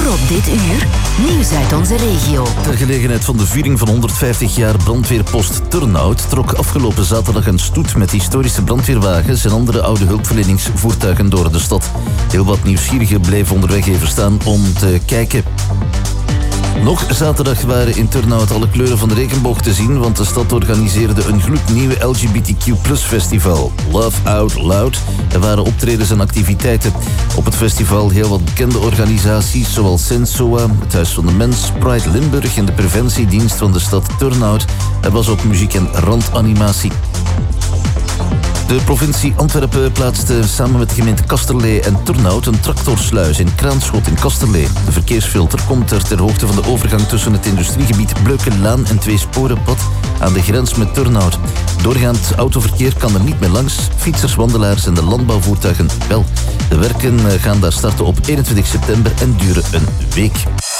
Voor op dit uur, nieuws uit onze regio. Ter gelegenheid van de viering van 150 jaar brandweerpost Turnhout trok afgelopen zaterdag een stoet met historische brandweerwagens en andere oude hulpverleningsvoertuigen door de stad. Heel wat nieuwsgierigen bleven onderweg even staan om te kijken. Nog zaterdag waren in Turnhout alle kleuren van de regenboog te zien, want de stad organiseerde een gloednieuwe LGBTQ+ festival. Love Out Loud. Er waren optredens en activiteiten. Op het festival heel wat bekende organisaties zoals Sensoa, het Huis van de Mens, Pride Limburg en de preventiedienst van de stad Turnhout. Er was ook muziek en randanimatie. De provincie Antwerpen plaatste samen met de gemeente Kasterlee en Turnhout een tractorsluis in Kraanschot in Kasterlee. De verkeersfilter komt er ter hoogte van de overgang tussen het industriegebied Bleukelaan en Tweesporenpad aan de grens met Turnhout. Doorgaand autoverkeer kan er niet meer langs, fietsers, wandelaars en de landbouwvoertuigen wel. De werken gaan daar starten op 21 september en duren een week.